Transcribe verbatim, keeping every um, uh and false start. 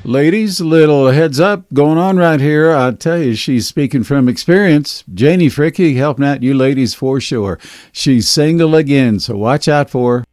Ladies, a little heads up going on right here. I tell you, she's speaking from experience. Janie Fricke helping out you ladies for sure. She's single again, so watch out for her.